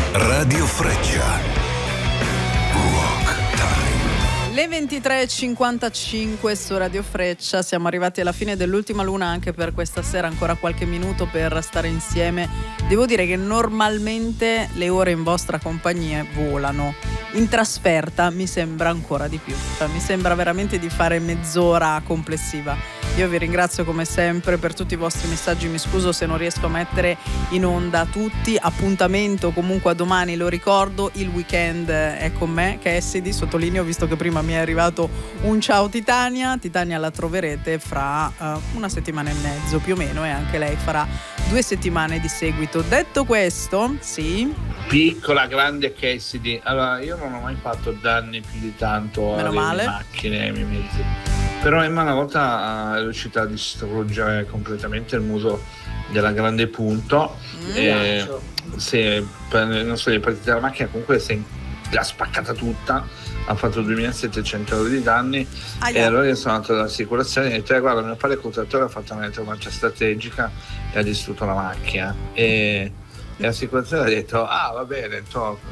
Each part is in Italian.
Radio Freccia. Rock Time. Le 23.55 su Radio Freccia, siamo arrivati alla fine dell'ultima luna anche per questa sera, ancora qualche minuto per stare insieme. Devo dire che normalmente le ore in vostra compagnia volano, in trasferta mi sembra ancora di più, cioè mi sembra veramente di fare mezz'ora complessiva. Io vi ringrazio come sempre per tutti i vostri messaggi, mi scuso se non riesco a mettere in onda tutti. Appuntamento comunque a domani, lo ricordo, il weekend è con me, che è SD, sottolineo visto che prima mi è arrivato un ciao Titania la troverete fra una settimana e mezzo più o meno, e anche lei farà 2 settimane di seguito. Detto questo, sì. Piccola, grande Cassidy. Allora, io non ho mai fatto danni più di tanto alle mie macchine, ai miei mezzi. Però Emma una volta è riuscita a distruggere completamente il muso della Grande Punto. Se non so, le partite della macchina comunque l'ha spaccata tutta, ha fatto 2.700 euro di danni. E allora io sono andato all'assicurazione e ho detto guarda, mio padre contrattore ha fatto una retromarcia strategica e ha distrutto la macchina, e l'assicurazione ha detto va bene,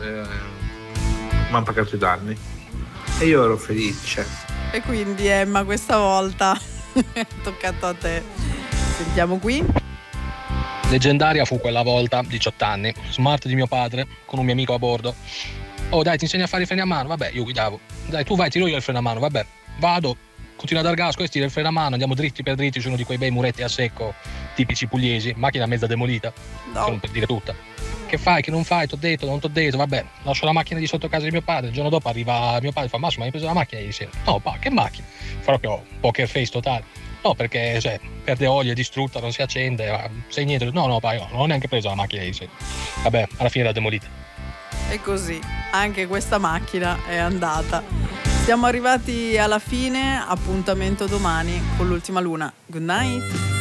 mi hanno pagato i danni e io ero felice. E quindi Emma, questa volta è toccato a te. Sentiamo qui. Leggendaria fu quella volta, 18 anni, smart di mio padre, con un mio amico a bordo. Oh dai, ti insegno a fare i freni a mano? Vabbè, io guidavo. Dai, tu vai, tiro io il freno a mano. Vabbè, vado, continuo a dar gas, questo tira il freno a mano, andiamo dritti per dritti su uno di quei bei muretti a secco, tipici pugliesi, macchina mezza demolita, non per dire tutta. Che fai, che non fai, t'ho detto, non t'ho detto, vabbè, lascio la macchina di sotto casa di mio padre, il giorno dopo arriva mio padre e fa Massimo, hai preso la macchina ieri sera? No, che macchina? Proprio poker face totale. No, perché perde olio, è distrutta, non si accende, sei niente. No, non ho neanche preso la macchina ieri sera. Vabbè, alla fine l'ha demolita. E così, anche questa macchina è andata. Siamo arrivati alla fine, appuntamento domani con l'ultima luna. Good night.